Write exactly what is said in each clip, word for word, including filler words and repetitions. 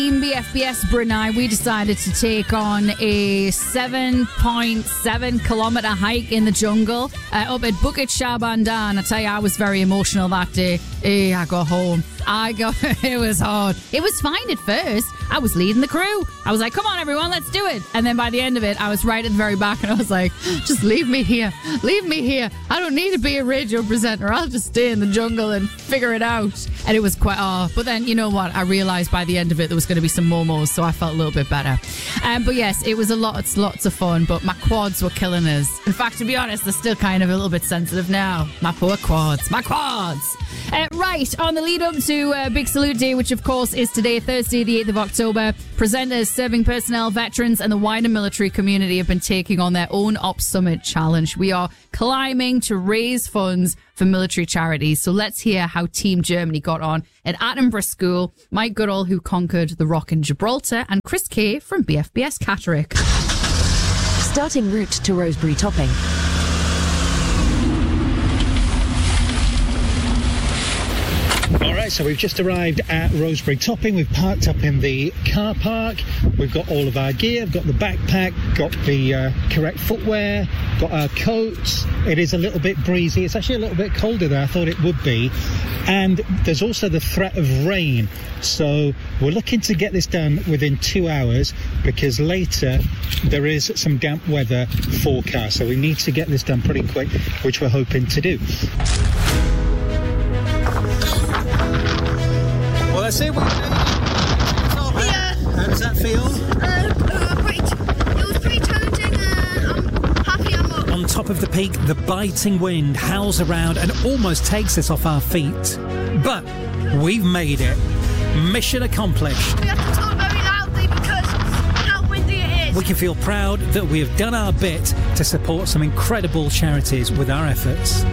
In B F B S Brunei, we decided to take on a seven point seven kilometre hike in the jungle uh, up at Bukit Shabandan. I tell you, I was very emotional that day. Hey, I got home. I got, it was hard. It was fine at first. I was leading the crew. I was like, come on, everyone, let's do it. And then by the end of it, I was right at the very back and I was like, just leave me here. Leave me here. I don't need to be a radio presenter. I'll just stay in the jungle and figure it out. And it was quite, oh, but then, you know what? I realised by the end of it, there was going to be some momos, so I felt a little bit better. Um, but yes, it was a lot, it's lots of fun, but my quads were killing us. In fact, to be honest, they're still kind of a little bit sensitive now. My poor quads. My quads. Uh, right, on the lead up to uh, Big Salute Day, which of course is today, Thursday, the eighth of October, presenters, serving personnel, veterans and the wider military community have been taking on their own Ops Summit challenge. We are climbing to raise funds for military charities. So let's hear how Team Germany got on at Attenborough School, Mike Goodall, who conquered the Rock in Gibraltar, and Chris Kay from B F B S Catterick. Starting route to Rosebery Topping. All right, so we've just arrived at Rosebery Topping. We've parked up in the car park. We've got all of our gear. We've got the backpack, got the uh, correct footwear, got our coats. It is a little bit breezy. It's actually a little bit colder than I thought it would be. And there's also the threat of rain. So we're looking to get this done within two hours because later there is some damp weather forecast. So we need to get this done pretty quick, which we're hoping to do. Well, that's it. Yeah. How does that feel? Uh, uh, pretty, it was pretty challenging. Uh, I'm happy I'm up. On top of the peak, the biting wind howls around and almost takes us off our feet. But we've made it. Mission accomplished. We have to talk very loudly because of how windy it is. We can feel proud that we have done our bit to support some incredible charities with our efforts.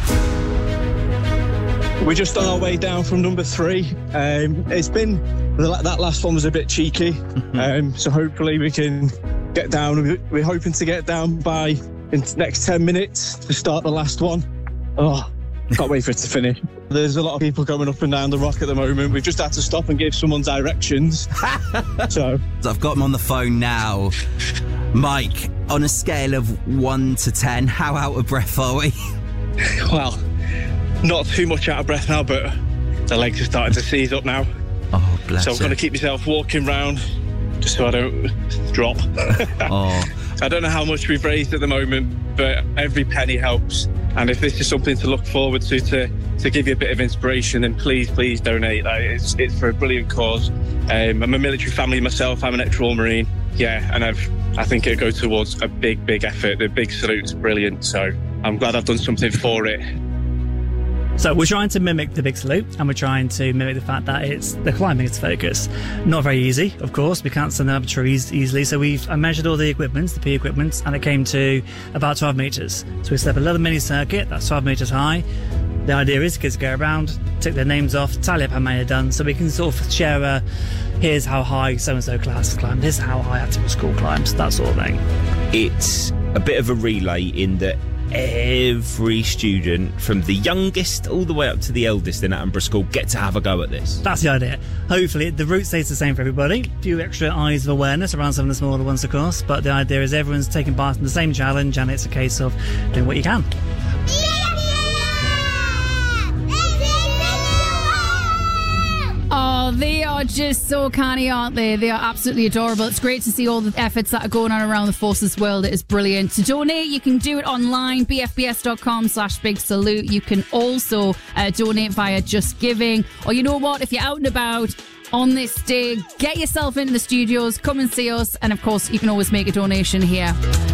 We're just on our way down from number three. Um, it's been, that last one was a bit cheeky, um, so hopefully we can get down. We're hoping to get down by in the next ten minutes to start the last one. Oh, can't wait for it to finish. There's a lot of people going up and down the rock at the moment. We've just had to stop and give someone directions. so I've got him on the phone now. Mike, on a scale of one to ten, how out of breath are we? Well, not too much out of breath now, but the legs are starting to seize up now. Oh, bless So I've got to keep myself walking round just so I don't drop. Oh. I don't know how much we've raised at the moment, but every penny helps. And if this is something to look forward to, to, to give you a bit of inspiration, then please, please donate. Like, it's, it's for a brilliant cause. Um, I'm a military family myself. I'm an ex-Royal Marine. Yeah, and I've, I think it'll go towards a big, big effort. The Big Salute's brilliant, so I'm glad I've done something for it. So we're trying to mimic the Big Salute, and we're trying to mimic the fact that it's the climbing is focus. Not very easy, of course. We can't stand up trees easily. So we've I measured all the equipment, the P equipment, and it came to about twelve metres. So we set up a little mini circuit that's twelve metres high. The idea is kids go around, take their names off, tally up how many are done, so we can sort of share a, here's how high so-and-so class climbed, here's how high Attenborough School climbs, that sort of thing. It's a bit of a relay in that every student, from the youngest all the way up to the eldest in Attenborough School, get to have a go at this. That's the idea. Hopefully the route stays the same for everybody. A few extra eyes of awareness around some of the smaller ones, of course, but the idea is everyone's taking part in the same challenge, and it's a case of doing what you can. Oh, they are just so canny, aren't they? They are absolutely adorable. It's great to see all the efforts that are going on around the Forces world. It is brilliant. To donate, you can do it online, bfbs.com slash big salute. You can also uh, donate via Just Giving. Or you know what? If you're out and about on this day, get yourself into the studios, come and see us. And of course, you can always make a donation here.